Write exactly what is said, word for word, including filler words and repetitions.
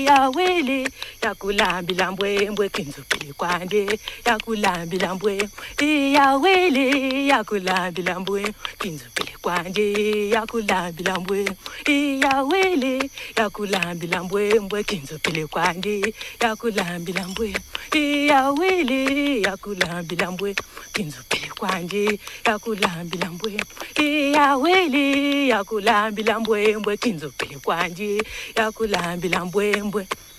iya wele yakulambila mbwembwe kinzupili kwande yakulambila mbwe iya wele yakulambila mbwe kinzupili kwande yakulambila mbwe iya wele yakulambila mbwembwe kinzupili kwande yakulambila mbwe iya wele yakulambila mbwe kinzupili kwande yakulambila mbwe iya wele yakulambila mbwembwe kinzupili kwanje yakulambila mbwembwe.